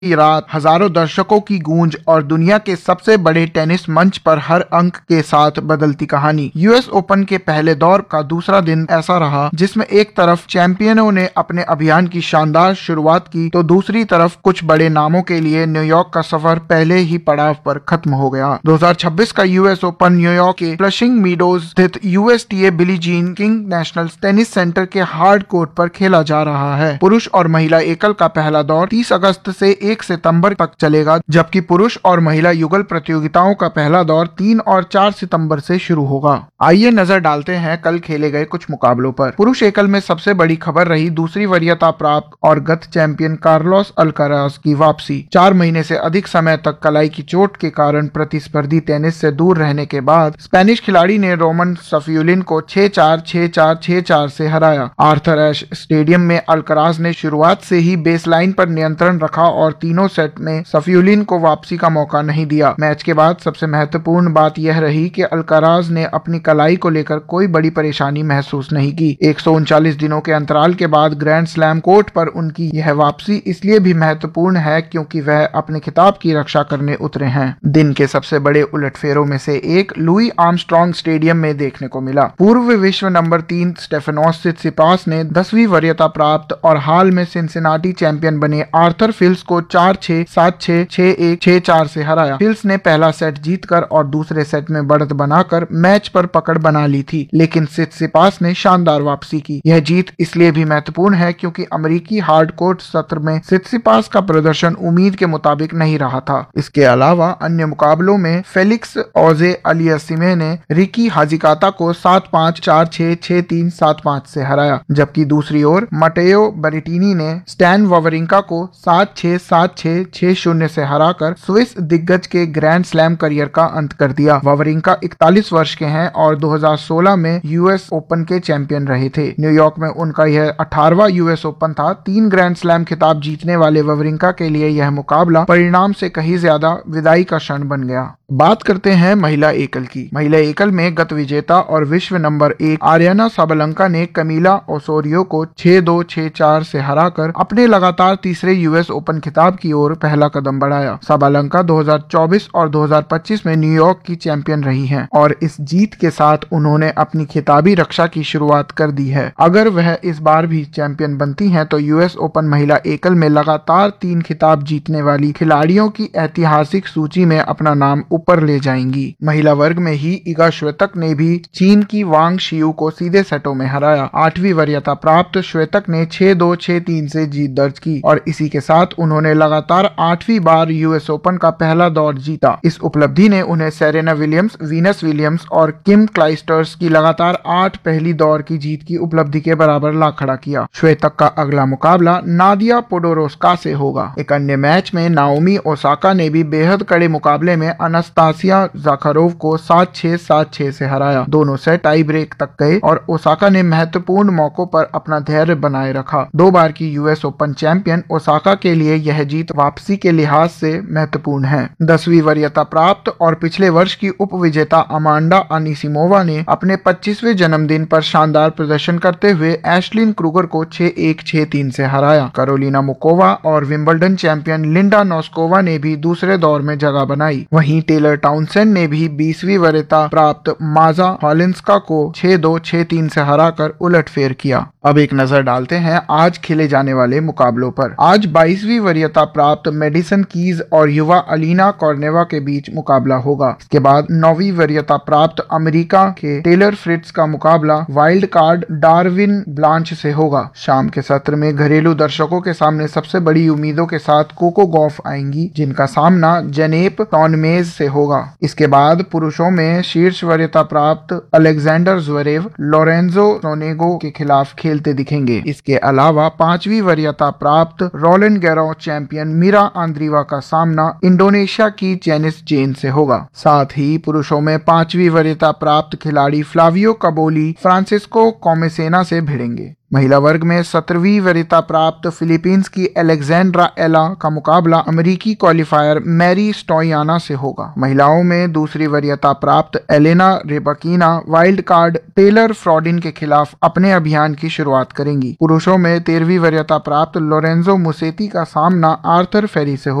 की रात हजारों दर्शकों की गूंज और दुनिया के सबसे बड़े टेनिस मंच पर हर अंक के साथ बदलती कहानी। यूएस ओपन के पहले दौर का दूसरा दिन ऐसा रहा जिसमें एक तरफ चैंपियनों ने अपने अभियान की शानदार शुरुआत की तो दूसरी तरफ कुछ बड़े नामों के लिए न्यूयॉर्क का सफर पहले ही पड़ाव पर खत्म हो गया। 2026 का यूएस ओपन न्यूयॉर्क के फ्लशिंग मीडोज स्थित यूएसटीए Billie Jean King national tennis centre के हार्ड कोर्ट पर खेला जा रहा है। पुरुष और महिला एकल का पहला दौर 30 अगस्त से 1 सितंबर तक चलेगा, जबकि पुरुष और महिला युगल प्रतियोगिताओं का पहला दौर 3 और 4 सितंबर से शुरू होगा। आइए नजर डालते हैं कल खेले गए कुछ मुकाबलों पर। पुरुष एकल में सबसे बड़ी खबर रही दूसरी वरीयता प्राप्त और गत चैंपियन कार्लोस अल्काराज की वापसी। 4 महीने से अधिक समय तक कलाई की चोट के कारण प्रतिस्पर्धी टेनिस से दूर रहने के बाद स्पेनिश खिलाड़ी ने रोमन सफियुलिन को 6-4, 6-4, 6-4 से हराया। आर्थर एश स्टेडियम में अल्काराज ने शुरुआत से ही बेसलाइन पर नियंत्रण रखा और तीनों सेट में सफियुलिन को वापसी का मौका नहीं दिया। मैच के बाद सबसे महत्वपूर्ण बात यह रही कि अल्काराज ने अपनी कलाई को लेकर कोई बड़ी परेशानी महसूस नहीं की। 139 दिनों के अंतराल के बाद ग्रैंड स्लैम कोर्ट पर उनकी यह वापसी इसलिए भी महत्वपूर्ण है क्योंकि वह अपने खिताब की रक्षा करने उतरे हैं। दिन के सबसे बड़े उलटफेरों में से एक लुई आर्मस्ट्रॉन्ग स्टेडियम में देखने को मिला। पूर्व विश्व नंबर 3 स्टेफानोस सिट्सिपास ने 10वीं वरीयता प्राप्त और हाल में सिनसिनाटी चैंपियन बने आर्थर फिल्स को 4-6, 7-6, 6-1, 6-4 से हराया। फिल्स ने पहला सेट जीतकर और दूसरे सेट में बढ़त बनाकर मैच पर पकड़ बना ली थी, लेकिन सिट्सिपास ने शानदार वापसी की। यह जीत इसलिए भी महत्वपूर्ण है क्योंकि अमेरिकी हार्ड कोर्ट सत्र में सिट्सिपास का प्रदर्शन उम्मीद के मुताबिक नहीं रहा था। इसके अलावा अन्य मुकाबलों में फेलिक्स ऑजे अलियसिमे ने रिकी हाजिकाता को 7-5, 4-6, 6-3, 7-5 से हराया, जबकि दूसरी ओर मटेयो बरेटिनी ने स्टैन वावरिंका को 7-6, 7-6, 6-0 से हराकर स्विस दिग्गज के ग्रैंड स्लैम करियर का अंत कर दिया। वावरिंका 41 वर्ष के हैं और 2016 में यूएस ओपन के चैंपियन रहे थे। न्यूयॉर्क में उनका यह 18वां यूएस ओपन था। 3 ग्रैंड स्लैम खिताब जीतने वाले वावरिंका के लिए यह मुकाबला परिणाम से कहीं ज्यादा विदाई का क्षण बन गया। बात करते हैं महिला एकल की। महिला एकल में गत विजेता और विश्व नंबर 1 आर्याना साबालेंका ने कमीला ओसोरियो को 6-2, 6-4 से हराकर अपने लगातार तीसरे यूएस ओपन खिताब की ओर पहला कदम बढ़ाया। साबालेंका 2024 और 2025 में न्यूयॉर्क की चैंपियन रही हैं और इस जीत के साथ उन्होंने अपनी खिताबी रक्षा की शुरुआत कर दी है। अगर वह इस बार भी चैंपियन बनती हैं तो यूएस ओपन महिला एकल में लगातार 3 खिताब जीतने वाली खिलाड़ियों की ऐतिहासिक सूची में अपना नाम ऊपर ले जाएंगी। महिला वर्ग में ही इगा श्वेतक ने भी चीन की वांग शियू को सीधे सेटों में हराया। 8वीं वरीयता प्राप्त श्वेतक ने 6-2, 6-3 से जीत दर्ज की और इसी के साथ उन्होंने लगातार 8वीं बार यूएस ओपन का पहला दौर जीता। इस उपलब्धि ने उन्हें सेरेना विलियम्स, वीनस विलियम्स और किम क्लाइस्टर्स की लगातार 8 पहली दौर की जीत की उपलब्धि के बराबर ला खड़ा किया। श्वेतक का अगला मुकाबला नादिया पोडोरोस्का से होगा। एक अन्य मैच में नाओमी ओसाका ने भी बेहद कड़े मुकाबले में अनास्तासिया जाखारोव को 7-6, 7-6 से हराया। दोनों सेट टाई ब्रेक तक गए और ओसाका ने महत्वपूर्ण मौकों पर अपना धैर्य बनाए रखा। 2 बार की यूएस ओपन चैंपियन ओसाका के लिए यह जीत वापसी के लिहाज से महत्वपूर्ण है। 10वीं वरीयता प्राप्त और पिछले वर्ष की उप विजेता अमांडा अनिसिमोवा ने अपने 25वें जन्मदिन पर शानदार प्रदर्शन करते हुए एशलिन क्रूगर को 6-1, 6-3 से हराया। कैरोलिना मुकोवा और विंबलडन चैंपियन लिंडा नोस्कोवा ने भी दूसरे दौर में जगह बनाई। वहीं टेलर टाउनसेंड ने भी 20वीं वरीयता प्राप्त माजा हॉलिंस्का को 6-2, 6-3 से हराकर उलटफेर किया। अब एक नजर डालते हैं आज खेले जाने वाले मुकाबलों पर। आज 22वीं वरीयता प्राप्त मेडिसन कीज और युवा अलीना कॉर्नेवा के बीच मुकाबला होगा। इसके बाद 9वीं वरीयता प्राप्त अमेरिका के टेलर फ्रिट्ज का मुकाबला वाइल्ड कार्ड डार्विन ब्लांच से होगा। शाम के सत्र में घरेलू दर्शकों के सामने सबसे बड़ी उम्मीदों के साथ कोको गॉफ आएंगी, जिनका सामना जेनेप टॉनमेज से होगा। इसके बाद पुरुषों में शीर्ष वरीयता प्राप्त अलेक्जेंडर ज्वेरेव लोरेंजो सोनेगो के खिलाफ खेलते दिखेंगे। इसके अलावा 5वीं वरीयता प्राप्त रोलन गैरो चैंपियन मीरा आंद्रीवा का सामना इंडोनेशिया की जेनिस जेन से होगा। साथ ही पुरुषों में 5वीं वरीयता प्राप्त खिलाड़ी फ्लावियो कबोली फ्रांसिस्को कोमेसेना से भिड़ेंगे। महिला वर्ग में 17वीं वरीयता प्राप्त फिलीपींस की एलेक्जेंड्रा एला का मुकाबला अमेरिकी क्वालिफायर मैरी स्टोयाना से होगा। महिलाओं में दूसरी वरीयता प्राप्त एलेना रेबाकीना वाइल्ड कार्ड टेलर फ्रॉडिन के खिलाफ अपने अभियान की शुरुआत करेंगी। पुरुषों में 13वीं वरीयता प्राप्त लोरेंजो मुसेती का सामना आर्थर फेरी से